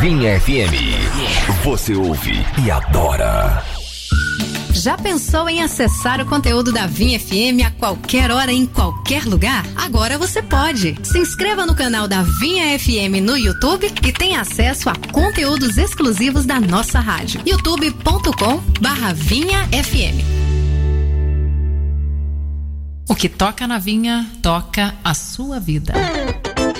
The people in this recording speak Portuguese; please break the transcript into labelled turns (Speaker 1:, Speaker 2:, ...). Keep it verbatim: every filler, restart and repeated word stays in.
Speaker 1: Vinha F M. Você ouve e adora.
Speaker 2: Já pensou em acessar o conteúdo da Vinha F M a qualquer hora, em qualquer lugar? Agora você pode. Se inscreva no canal da Vinha F M no YouTube e tenha acesso a conteúdos exclusivos da nossa rádio. youtube ponto com barra Vinha F M.
Speaker 3: O que toca na Vinha, toca a sua vida.